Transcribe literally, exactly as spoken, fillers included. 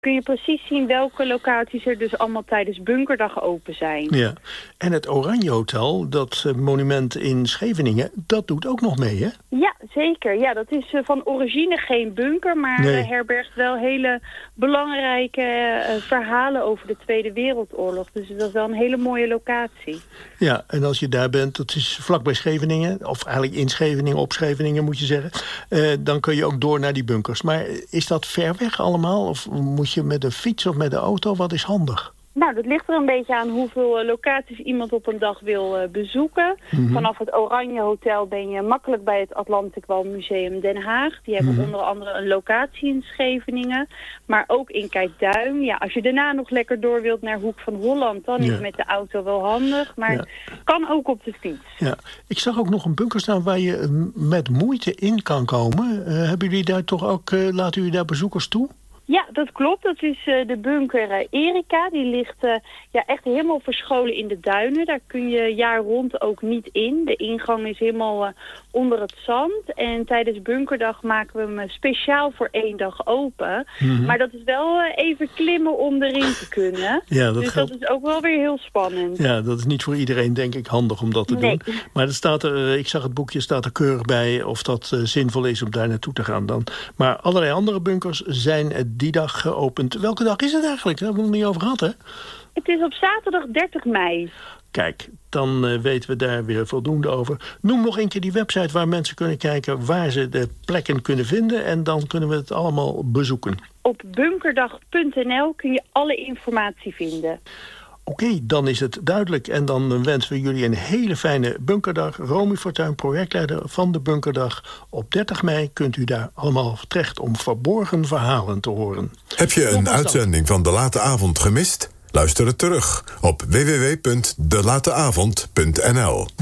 kun je precies zien welke locaties er dus allemaal tijdens Bunkerdag open zijn. Ja, en het Oranje Hotel, dat uh, monument in Scheveningen, dat doet ook nog mee, hè? Ja, zeker. Ja, dat is uh, van origine geen bunker, maar nee. uh, herbergt wel hele belangrijke uh, verhalen over de Tweede Wereldoorlog. Dus dat is wel een hele mooie locatie. Ja, en als je daar bent, dat is vlakbij Scheveningen, of eigenlijk in Scheveningen, op Scheveningen moet je zeggen, uh, dan kun je ook door naar die bunkers. Maar is dat ver weg allemaal, of moet je met de fiets of met de auto? Wat is handig? Nou, dat ligt er een beetje aan hoeveel uh, locaties iemand op een dag wil uh, bezoeken. Mm-hmm. Vanaf het Oranje Hotel ben je makkelijk bij het Atlantic Wall Museum Den Haag. Die hebben mm-hmm. onder andere een locatie in Scheveningen. Maar ook in Kijkduin. Ja, als je daarna nog lekker door wilt naar Hoek van Holland, dan ja. is het met de auto wel handig. Maar ja. kan ook op de fiets. Ja. Ik zag ook nog een bunker staan waar je uh, met moeite in kan komen. Uh, hebben jullie daar toch ook, uh, laten jullie daar bezoekers toe? Ja, dat klopt. Dat is uh, de bunker uh, Erika. Die ligt uh, ja, echt helemaal verscholen in de duinen. Daar kun je jaar rond ook niet in. De ingang is helemaal uh, onder het zand. En tijdens Bunkerdag maken we hem uh, speciaal voor één dag open. Mm-hmm. Maar dat is wel uh, even klimmen om erin te kunnen. Ja, dat dus geldt... dat is ook wel weer heel spannend. Ja, dat is niet voor iedereen denk ik handig om dat te nee. doen. Maar er staat er, uh, ik zag het boekje, staat er keurig bij of dat uh, zinvol is om daar naartoe te gaan dan. Maar allerlei andere bunkers zijn uh, die dag geopend. Welke dag is het eigenlijk? Daar hebben we het nog niet over gehad, hè? Het is op zaterdag dertig mei. Kijk, dan uh, weten we daar weer voldoende over. Noem nog een keer die website waar mensen kunnen kijken waar ze de plekken kunnen vinden en dan kunnen we het allemaal bezoeken. Op bunkerdag punt n l kun je alle informatie vinden. Oké, okay, dan is het duidelijk. En dan wensen we jullie een hele fijne bunkerdag. Romy Fortuyn, projectleider van de Bunkerdag. Op dertig mei kunt u daar allemaal terecht om verborgen verhalen te horen. Heb je een uitzending van De Late Avond gemist? Luister het terug op w w w punt de late avond punt n l.